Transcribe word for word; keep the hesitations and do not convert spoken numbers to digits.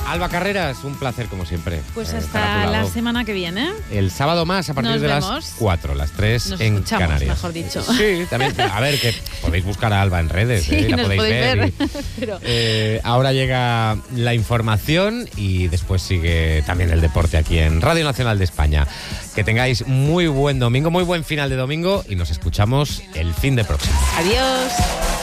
Alba Carreras, un placer como siempre. Pues eh, hasta la semana que viene. El sábado más a partir Nos de vemos. las cuatro, las tres Nos en escuchamos, Canarias. mejor dicho. Sí, también. A ver, que podéis buscar a Alba en redes, Sí, eh, la nos podéis, podéis ver. ver. y- Pero- eh, ahora llega la información y después sigue también el deporte aquí en Radio Nacional de España. Que tengáis muy buen domingo, muy buen final de domingo y nos escuchamos el fin de próximo. Adiós.